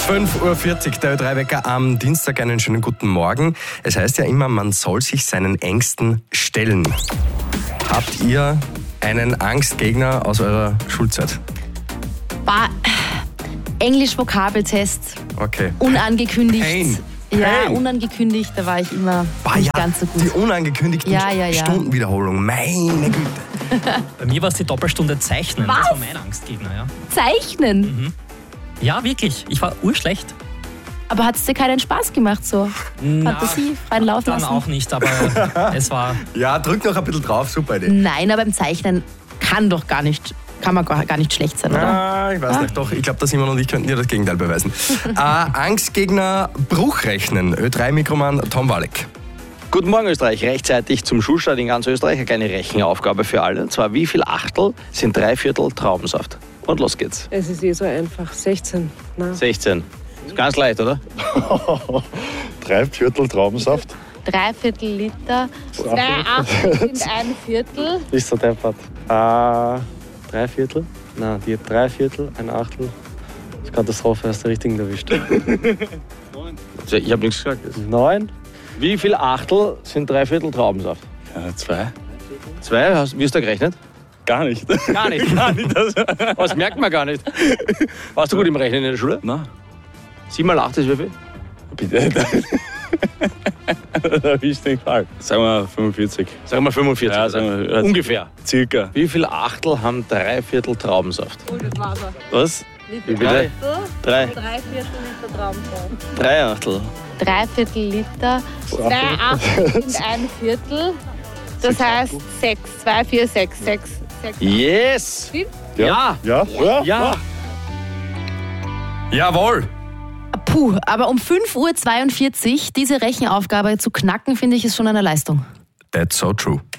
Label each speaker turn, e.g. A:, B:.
A: 5.40 Uhr, der Ö3-Wecker am Dienstag. Einen schönen guten Morgen. Es heißt ja immer, man soll sich seinen Ängsten stellen. Habt ihr einen Angstgegner aus eurer Schulzeit?
B: Englisch-Vokabeltest.
A: Okay.
B: Unangekündigt.
A: Pain.
B: Ja,
A: Pain.
B: unangekündigt, da war ich immer nicht ganz so gut.
A: Die unangekündigten
B: Ja.
A: Stundenwiederholungen, meine Güte.
C: Bei mir war es die Doppelstunde Zeichnen.
B: Was?
C: Das war mein Angstgegner, ja.
B: Zeichnen?
C: Ja, wirklich. Ich war urschlecht.
B: Aber hat es dir keinen Spaß gemacht so? Fantasie, freien Lauf
C: Dann
B: lassen?
C: auch nicht, aber es war...
A: Ja, drück noch ein bisschen drauf, super Idee.
B: Nein, aber beim Zeichnen kann man gar nicht schlecht sein, oder?
A: Ah, ich weiß nicht, doch. Ich glaube, der Simon und ich könnten dir das Gegenteil beweisen. Angstgegner Bruchrechnen. Ö3-Mikroman Tom Walek.
D: Guten Morgen Österreich, rechtzeitig zum Schulstart in ganz Österreich eine kleine Rechenaufgabe für alle. Und zwar, wie viel Achtel sind 3/4 Traubensaft? Und los geht's.
E: Es ist eh so einfach. 16. Na.
D: 16. Ist ganz leicht, oder?
F: 3/4 Traubensaft.
G: 3/4 Liter, 2 Achtel sind 1/4.
H: Ist so deppert. 3/4? Nein, die 3/4, 1 Achtel. Das ist Katastrophe, hast du den richtigen erwischt.
D: Ich habe nichts gesagt.
H: 9?
D: Wie viel Achtel sind 3/4 Traubensaft?
F: 2.
D: 2? Wie hast du gerechnet?
F: Gar nicht.
D: Gar nicht. Was merkt man gar nicht? Warst du gut im Rechnen in der Schule?
F: Nein.
D: 7 mal 8 ist wie viel?
F: Bitte. Da erwischt den Fall. Sagen wir 45.
D: Sagen wir 45.
F: Ja, sagen wir,
D: Ungefähr.
F: Circa.
D: Wie viel Achtel haben 3/4 Traubensaft?
F: Was?
D: Wie bitte? 3.
G: 3/4 Liter Traubensaft.
D: 3 Achtel.
G: 3/4 Liter, 2 Achtel sind 1/4. Das heißt 6. 2, 4, 6. 6.
D: Yes! Ja!
F: Ja?
D: Ja!
A: Jawohl!
B: Puh, aber um 5.42 Uhr diese Rechenaufgabe zu knacken, finde ich, ist schon eine Leistung.
A: That's so true.